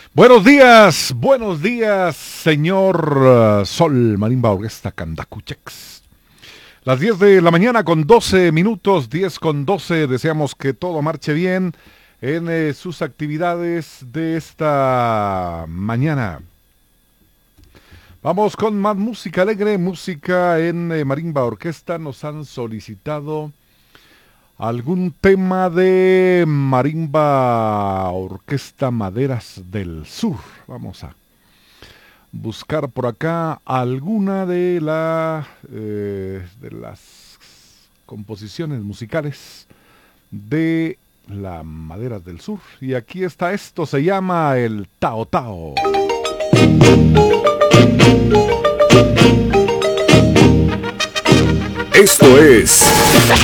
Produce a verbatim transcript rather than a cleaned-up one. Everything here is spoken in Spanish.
Buenos días, buenos días, señor uh, Sol Marimba Orquesta Candacuchex. Las diez de la mañana con doce minutos, diez con doce. Deseamos que todo marche bien en eh, sus actividades de esta mañana. Vamos con más música alegre, música en eh, Marimba Orquesta. Nos han solicitado algún tema de Marimba Orquesta Maderas del Sur. Vamos a buscar por acá alguna de, la, eh, de las composiciones musicales de la Maderas del Sur. Y aquí está esto, se llama el Tao Tao. Esto es